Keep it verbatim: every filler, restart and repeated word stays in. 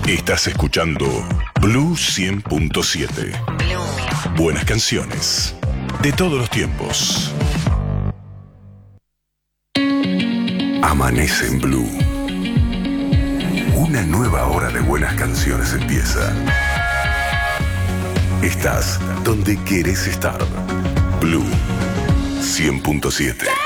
Estás escuchando Blue cien punto siete. Buenas canciones de todos los tiempos. Amanece en Blue. Una nueva hora de buenas canciones empieza. Estás donde querés estar. Blue cien punto siete.